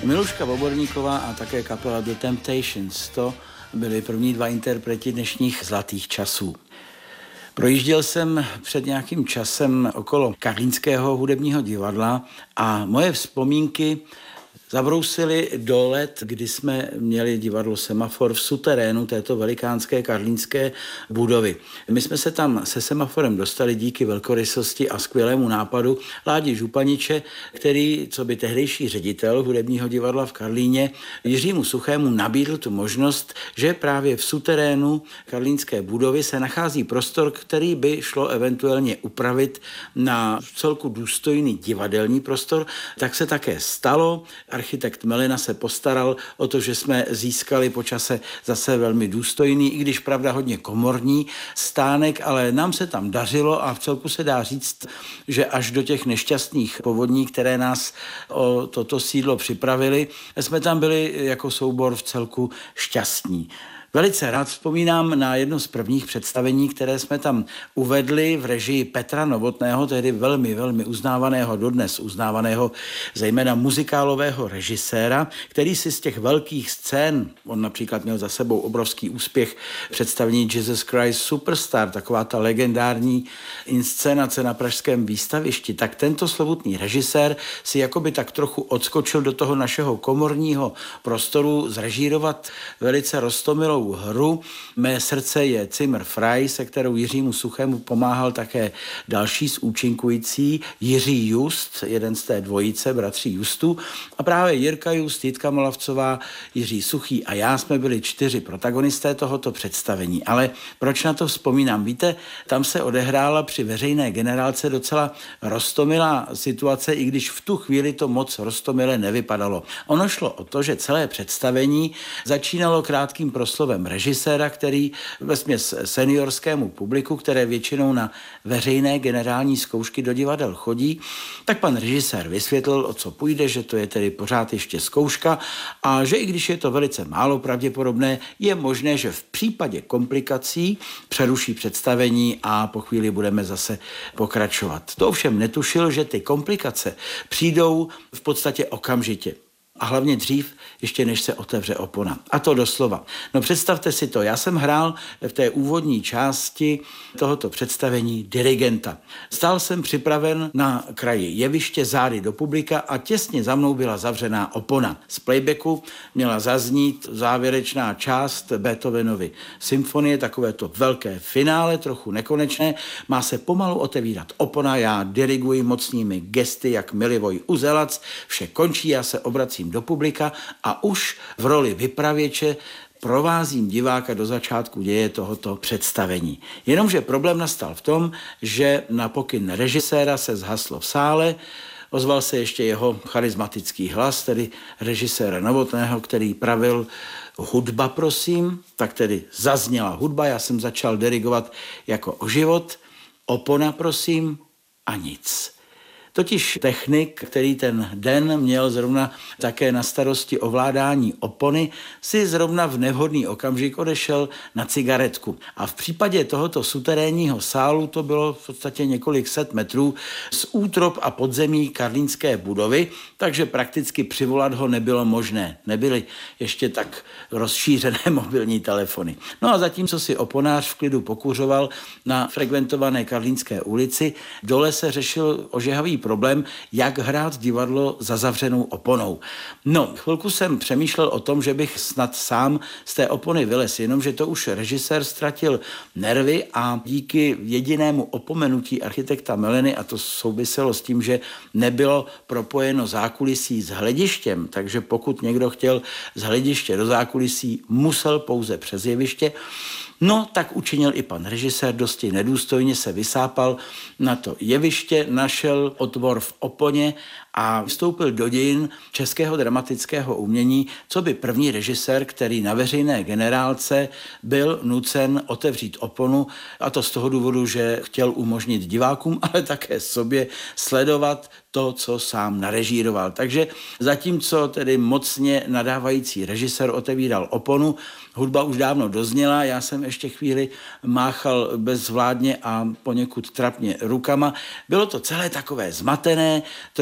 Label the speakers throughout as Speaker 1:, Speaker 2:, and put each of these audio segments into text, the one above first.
Speaker 1: Miluška Voborníková a také kapela The Temptations, to byli první dva interpreti dnešních zlatých časů. Projížděl jsem před nějakým časem okolo Karlínského hudebního divadla a moje vzpomínky zabrousily do let, kdy jsme měli divadlo Semafor v suterénu této velikánské karlínské budovy. My jsme se tam se Semaforem dostali díky velkorysosti a skvělému nápadu Ládi Županiče, který, co by tehdejší ředitel hudebního divadla v Karlíně, Jiřímu Suchému nabídl tu možnost, že právě v suterénu karlínské budovy se nachází prostor, který by šlo eventuálně upravit na celku důstojný divadelní prostor. Tak se také stalo. Architekt Melina se postaral o to, že jsme získali po čase zase velmi důstojný, i když pravda hodně komorní stánek, ale nám se tam dařilo a v celku se dá říct, že až do těch nešťastných povodní, které nás o toto sídlo připravili, jsme tam byli jako soubor v celku šťastní. Velice rád vzpomínám na jedno z prvních představení, které jsme tam uvedli v režii Petra Novotného, tehdy velmi uznávaného, dodnes uznávaného, zejména muzikálového režiséra, který si z těch velkých scén, on například měl za sebou obrovský úspěch představení Jesus Christ Superstar, taková ta legendární inscenace na pražském výstavišti, tak tento slovutný režisér si jakoby tak trochu odskočil do toho našeho komorního prostoru zrežírovat velice roztomilou hru Mé srdce je Zimmer frei, se kterou Jiřímu Suchému pomáhal také další z účinkující Jiří Just, jeden z té dvojice bratří Justů, a právě Jirka Just, Jitka Molavcová, Jiří Suchý a já jsme byli 4 protagonisté tohoto představení. Ale proč na to vzpomínám? Víte, tam se odehrála při veřejné generálce docela roztomilá situace, i když v tu chvíli to moc roztomile nevypadalo. Ono šlo o to, že celé představení začínalo krátkým proslovem režiséra, který vesměs seniorskému publiku, které většinou na veřejné generální zkoušky do divadel chodí, tak pan režisér vysvětlil, o co půjde, že to je tedy pořád ještě zkouška a že i když je to velice málo pravděpodobné, je možné, že v případě komplikací přeruší představení a po chvíli budeme zase pokračovat. To ovšem netušil, že ty komplikace přijdou v podstatě okamžitě. A hlavně dřív, ještě než se otevře opona. A to doslova. No představte si to, já jsem hrál v té úvodní části tohoto představení dirigenta. Stál jsem připraven na kraji jeviště, zády do publika a těsně za mnou byla zavřená opona. Z playbacku měla zaznít závěrečná část Beethovenovy symfonie, takové to velké finále, trochu nekonečné. Má se pomalu otevírat opona, já diriguji mocnými gesty, jak Milivoj Uzelac, vše končí, já se obracím do publika a už v roli vypravěče provázím diváka do začátku děje tohoto představení. Jenomže problém nastal v tom, že na pokyn režiséra se zhaslo v sále, ozval se ještě jeho charismatický hlas, tedy režiséra Novotného, který pravil hudba, prosím, tak tedy zazněla hudba, já jsem začal dirigovat jako o život, opona, prosím, a nic. Totiž technik, který ten den měl zrovna také na starosti ovládání opony, si zrovna v nevhodný okamžik odešel na cigaretku. A v případě tohoto suterénního sálu to bylo v podstatě několik set metrů z útrop a podzemí karlínské budovy, takže prakticky přivolat ho nebylo možné. Nebyly ještě tak rozšířené mobilní telefony. No a zatímco si oponář v klidu pokuřoval na frekventované Karlínské ulici, dole se řešil ožehavý problém, jak hrát divadlo za zavřenou oponou. No, chvilku jsem přemýšlel o tom, že bych snad sám z té opony vylez, jenomže to už režisér ztratil nervy a díky jedinému opomenutí architekta Meliny, a to souviselo s tím, že nebylo propojeno zákulisí s hledištěm, takže pokud někdo chtěl z hlediště do zákulisí, musel pouze přes jeviště. No, tak učinil i pan režisér, dosti nedůstojně se vysápal na to jeviště, našel otvor v oponě a vstoupil do dějin českého dramatického umění, co by první režisér, který na veřejné generálce byl nucen otevřít oponu, a to z toho důvodu, že chtěl umožnit divákům, ale také sobě sledovat to, co sám narežíroval. Takže zatímco tedy mocně nadávající režisér otevíral oponu, hudba už dávno dozněla, já jsem ještě chvíli máchal bezvládně a poněkud trapně rukama. Bylo to celé takové zmatené, trochu to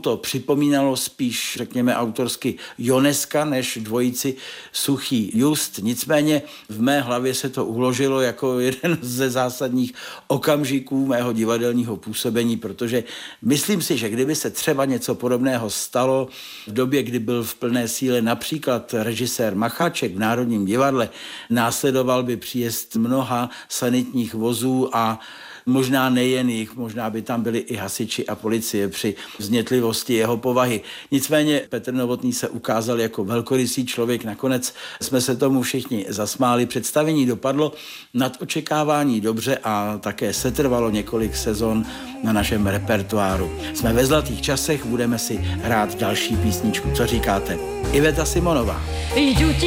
Speaker 1: to připomínalo spíš, řekněme, autorsky Joneska než dvojici Suchý Just. Nicméně v mé hlavě se to uložilo jako jeden ze zásadních okamžiků mého divadelního působení, protože myslím si, že kdyby se třeba něco podobného stalo v době, kdy byl v plné síle například režisér Macháček v Národním divadle, následoval by příjezd mnoha sanitních vozů a možná nejen jich, možná by tam byli i hasiči a policie při vznětlivosti jeho povahy. Nicméně Petr Novotný se ukázal jako velkorysý člověk. Nakonec jsme se tomu všichni zasmáli. Představení dopadlo nad očekávání dobře a také setrvalo několik sezon na našem repertoáru. Jsme ve zlatých časech, budeme si hrát další písničku. Co říkáte? Iveta Simonová.